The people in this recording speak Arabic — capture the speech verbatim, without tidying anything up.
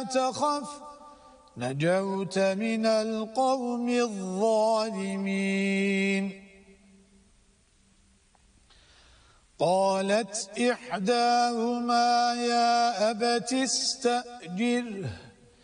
تخف نجوت من القوم الظالمين. قالت إحداهما يا أبت استأجره